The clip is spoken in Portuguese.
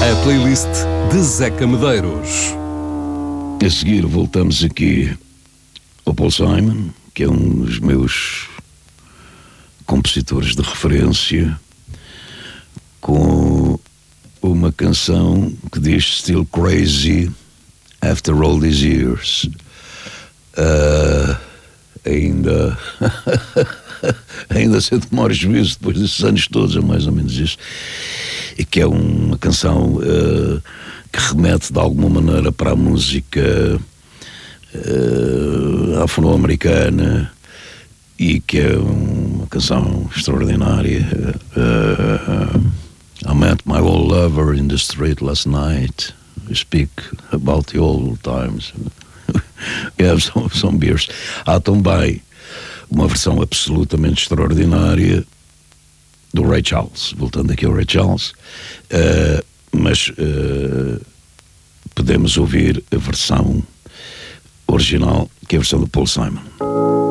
A playlist de Zeca Medeiros. A seguir voltamos aqui ao Paul Simon, que é um dos meus compositores de referência, com uma canção que diz Still Crazy After All These Years. Ainda sem tomar juízo depois desses anos todos, é mais ou menos isso. E que é uma canção que remete de alguma maneira para a música afro-americana, e que é uma canção extraordinária. I met my old lover in the street last night. We speak about the old times. We have some beers. Há também uma versão absolutamente extraordinária do Ray Charles, voltando aqui ao Ray Charles, mas podemos ouvir a versão original, que é a versão do Paul Simon.